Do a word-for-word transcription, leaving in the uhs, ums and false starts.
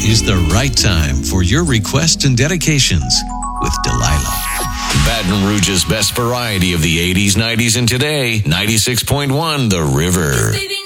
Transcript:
is the right time for your requests and dedications with Delilah. Baton Rouge's best variety of the eighties, nineties, and today, ninety-six point one The River.